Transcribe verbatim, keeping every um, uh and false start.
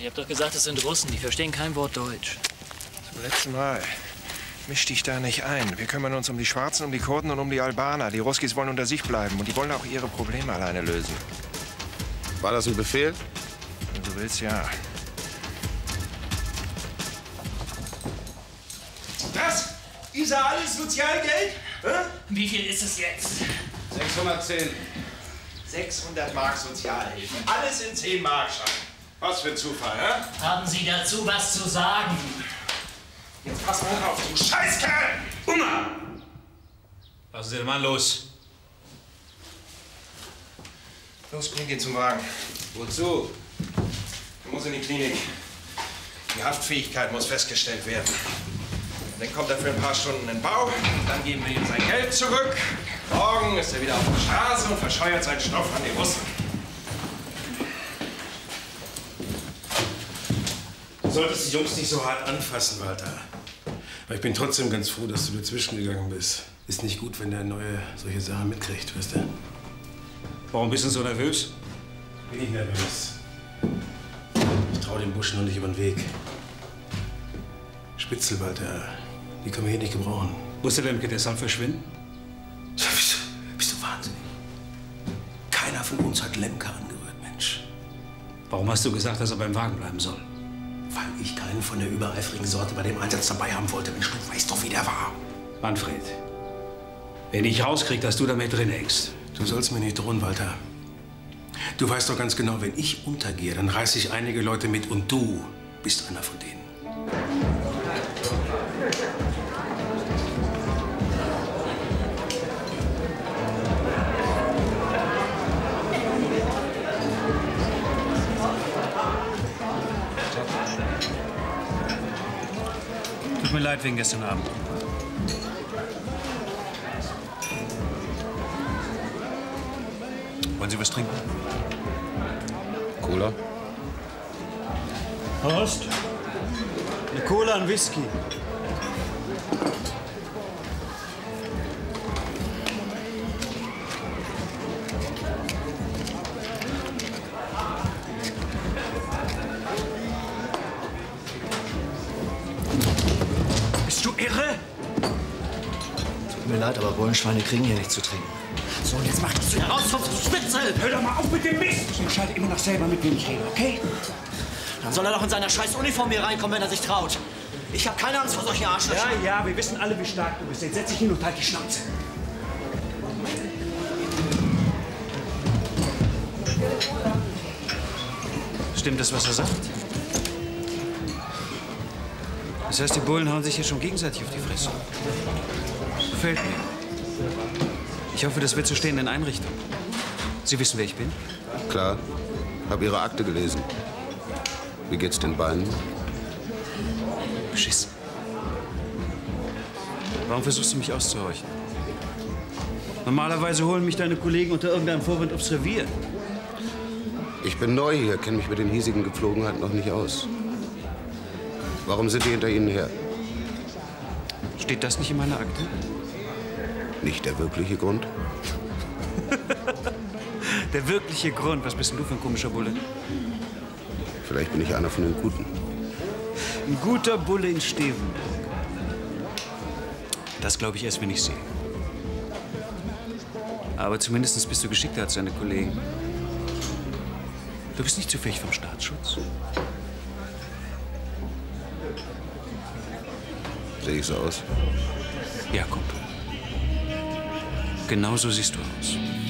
Ihr habt doch gesagt, es sind Russen. Die verstehen kein Wort Deutsch. Zum letzten Mal. Misch dich da nicht ein. Wir kümmern uns um die Schwarzen, um die Kurden und um die Albaner. Die Ruskis wollen unter sich bleiben und die wollen auch ihre Probleme alleine lösen. War das ein Befehl? Wenn du willst, ja. Was? Isa, alles Sozialgeld? Hä? Wie viel ist es jetzt? sechshundertzehn. sechshundert Mark Sozialhilfe. Alles in zehn Mark Schein. Was für ein Zufall, hä? Haben Sie dazu was zu sagen? Jetzt pass mal auf, du Scheißkerl! Unna! Lassen Sie den Mann los. Los, bring ihn zum Wagen. Wozu? Er muss in die Klinik. Die Haftfähigkeit muss festgestellt werden. Dann kommt er für ein paar Stunden in den Bau. Dann geben wir ihm sein Geld zurück. Morgen ist er wieder auf der Straße und verscheuert seinen Stoff an die Russen. Du solltest die Jungs nicht so hart anfassen, Walter. Aber ich bin trotzdem ganz froh, dass du dazwischen gegangen bist. Ist nicht gut, wenn der Neue solche Sachen mitkriegt, weißt du? Warum bist du so nervös? Bin ich nervös. Ich traue dem Busch noch nicht über den Weg. Spitzel, Walter, die können wir hier nicht gebrauchen. Muss der Lemke deshalb verschwinden? Bist du, bist du wahnsinnig? Keiner von uns hat Lemke angerührt, Mensch. Warum hast du gesagt, dass er beim Wagen bleiben soll? Weil ich keinen von der übereifrigen Sorte bei dem Einsatz dabei haben wollte. Mensch, du weißt doch, wie der war. Manfred, wenn ich rauskrieg, dass du damit drin hängst. Du sollst mir nicht drohen, Walter. Du weißt doch ganz genau, wenn ich untergehe, dann reiße ich einige Leute mit und du bist einer von denen. Tut mir leid wegen gestern Abend. Wollen Sie was trinken? Cola? Horst? Eine Cola, ein Whisky. Bist du irre? Tut mir leid, aber Bullenschweine kriegen hier nichts zu trinken. So, und jetzt mach dich zu heraus, du Spitzel! Hör doch mal auf mit dem Mist! Ich entscheide immer noch selber, mit wem ich rede, okay? Dann soll er doch in seiner scheiß Uniform hier reinkommen, wenn er sich traut. Ich habe keine Angst vor solchen Arschlöchern. Ja, ja, wir wissen alle, wie stark du bist. Jetzt setz dich hin und halt die Schnauze. Stimmt das, was er sagt? Das heißt, die Bullen hauen sich hier schon gegenseitig auf die Fresse. Gefällt mir. Ich hoffe, das wird so stehen in Einrichtung. Sie wissen, wer ich bin? Klar. Hab Ihre Akte gelesen. Wie geht's den Beinen? Beschissen. Warum versuchst du mich auszuhorchen? Normalerweise holen mich deine Kollegen unter irgendeinem Vorwand aufs Revier. Ich bin neu hier, kenne mich mit den hiesigen Gepflogenheiten noch nicht aus. Warum sind die hinter Ihnen her? Steht das nicht in meiner Akte? Nicht der wirkliche Grund? Der wirkliche Grund? Was bist denn du für ein komischer Bulle? Vielleicht bin ich einer von den Guten. Ein guter Bulle in Stevenburg. Das glaube ich erst, wenn ich sehe. Aber zumindest bist du geschickter als deine Kollegen. Du bist nicht zufällig vom Staatsschutz. Sehe ich so aus? Ja, Kumpel. Genau so siehst du aus.